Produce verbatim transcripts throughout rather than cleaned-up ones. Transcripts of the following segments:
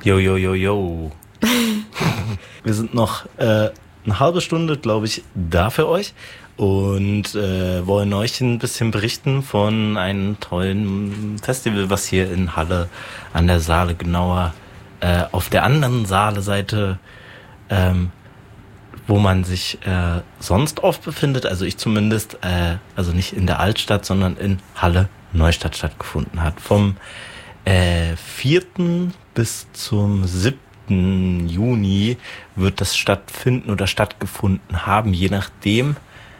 Jo, jo, jo, jo. Wir sind noch äh, eine halbe Stunde, glaube ich, da für euch und äh, wollen euch ein bisschen berichten von einem tollen Festival, was hier in Halle an der Saale, genauer äh, auf der anderen Saale-Seite, ähm, wo man sich äh, sonst oft befindet, also ich zumindest, äh, also nicht in der Altstadt, sondern in Halle Neustadt stattgefunden hat. Vom äh, vierten bis zum siebten Juni wird das stattfinden oder stattgefunden haben, je nachdem.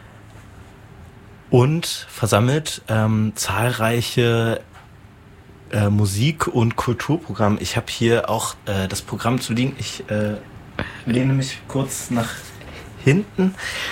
Und versammelt ähm, zahlreiche äh, Musik- und Kulturprogramme. Ich habe hier auch äh, das Programm zu liegen. Ich äh, lehne mich kurz nach hinten.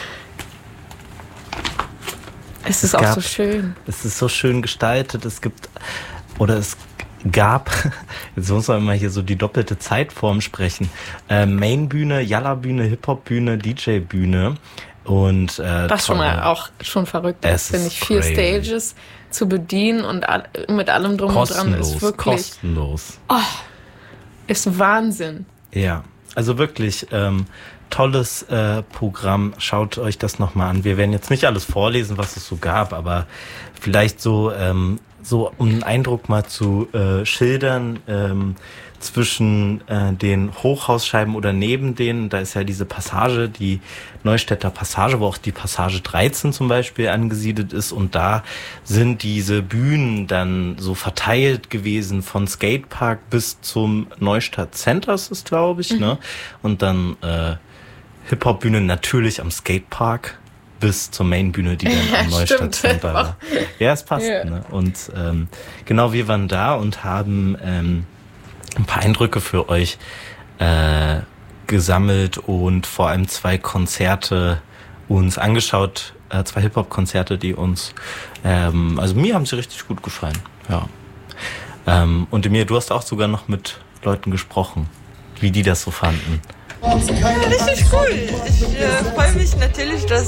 Es ist es auch gab, so schön. Es ist so schön gestaltet. Es gibt, oder es gab, jetzt muss man mal hier so die doppelte Zeitform sprechen, äh, Mainbühne, Jalla-Bühne, Hip-Hop-Bühne, D J-Bühne. Und, äh, das schon mal auch schon verrückt ist, finde ich. Vier crazy. Stages zu bedienen und all, mit allem drum kostenlos, und dran ist wirklich... Kostenlos. Oh, ist Wahnsinn. Ja, also wirklich ähm, tolles äh, Programm. Schaut euch das nochmal an. Wir werden jetzt nicht alles vorlesen, was es so gab, aber vielleicht so, ähm, so um einen Eindruck mal zu äh, schildern, ähm, zwischen äh, den Hochhausscheiben oder neben denen, da ist ja diese Passage, die Neustädter Passage, wo auch die Passage dreizehn zum Beispiel angesiedelt ist, und da sind diese Bühnen dann so verteilt gewesen von Skatepark bis zum Neustadt Center, ist es, glaube ich, mhm. ne? Und dann äh, Hip-Hop-Bühne natürlich am Skatepark bis zur Mainbühne, die dann am Neustadt Center war. Ja, es passt, yeah. ne? Und ähm, genau, wir waren da und haben ähm, ein paar Eindrücke für euch äh, gesammelt und vor allem zwei Konzerte uns angeschaut, äh, zwei Hip-Hop-Konzerte, die uns, ähm, also mir haben sie richtig gut gefallen, ja. Ähm, und Emir, du hast auch sogar noch mit Leuten gesprochen, wie die das so fanden. Ja, richtig cool. Ich äh, freue mich natürlich, dass